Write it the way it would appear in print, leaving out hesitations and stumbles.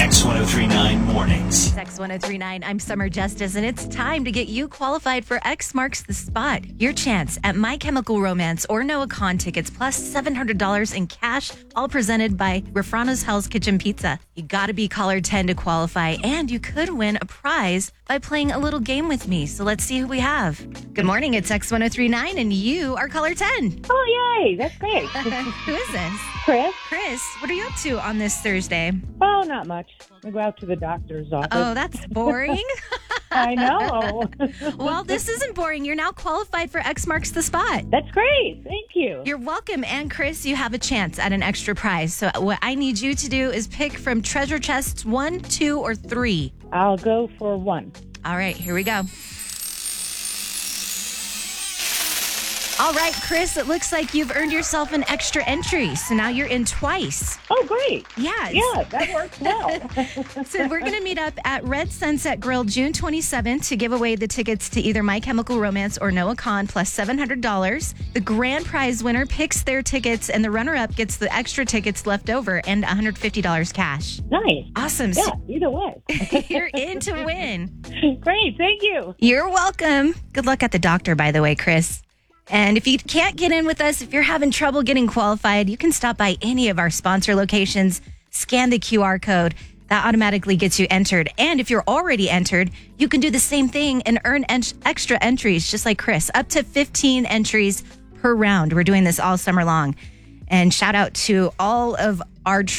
X1039 Mornings. X1039, I'm Summer Justice, and it's time to get you qualified for X Marks the Spot. Your chance at My Chemical Romance or Noah Kahn tickets plus $700 in cash, all presented by Refrano's Hell's Kitchen Pizza. You gotta be caller 10 to qualify, and you could win a prize by playing a little game with me. So let's see who we have. Good morning, it's X1039, and you are caller 10. Oh, yay. That's great. Who is this? Chris? What are you up to on this Thursday? Oh, not much. I go out to the doctor's office. Oh, that's boring. I know. Well, this isn't boring. You're now qualified for X Marks the Spot. That's great. Thank you. You're welcome. And Chris, you have a chance at an extra prize. So what I need you to do is pick from treasure chests 1, 2, or 3. I'll go for 1. All right, here we go. All right, Chris, it looks like you've earned yourself an extra entry. So now you're in twice. Oh, great. Yeah. Yeah, that works well. So we're going to meet up at Red Sunset Grill June 27th to give away the tickets to either My Chemical Romance or Noah Kahn plus $700. The grand prize winner picks their tickets, and the runner-up gets the extra tickets left over and $150 cash. Nice. Awesome. Yeah, either way. You're in to win. Great. Thank you. You're welcome. Good luck at the doctor, by the way, Chris. And if you can't get in with us, if you're having trouble getting qualified, you can stop by any of our sponsor locations, scan the QR code. That automatically gets you entered. And if you're already entered, you can do the same thing and earn extra entries, just like Chris, up to 15 entries per round. We're doing this all summer long. And shout out to all of our